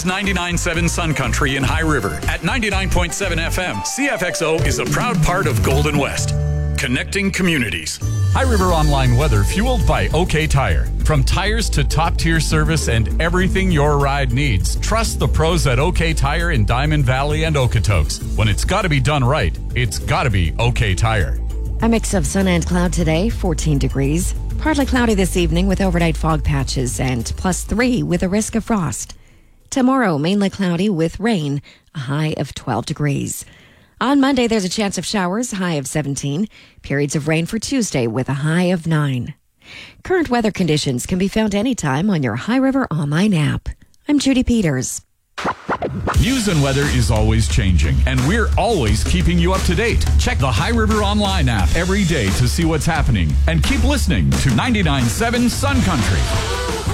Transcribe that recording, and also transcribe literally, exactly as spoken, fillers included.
is ninety-nine point seven Sun Country in High River. At ninety-nine point seven F M, C F X O is a proud part of Golden West, connecting communities. High River Online weather fueled by OK Tire. From tires to top-tier service and everything your ride needs, trust the pros at OK Tire in Diamond Valley and Okotoks. When it's got to be done right, it's got to be OK Tire. A mix of sun and cloud today, fourteen degrees. Partly cloudy this evening with overnight fog patches and plus three with a risk of frost. Tomorrow, mainly cloudy with rain, a high of twelve degrees. On Monday, there's a chance of showers, high of seventeen. Periods of rain for Tuesday with a high of nine. Current weather conditions can be found anytime on your High River Online app. I'm Judy Peters. News and weather is always changing, and we're always keeping you up to date. Check the High River Online app every day to see what's happening, and keep listening to ninety-nine point seven Sun Country.